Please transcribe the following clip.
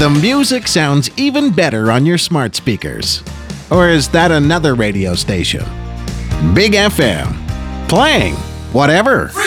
The music sounds even better on your smart speakers. Or is that another radio station? Big FM. Playing whatever.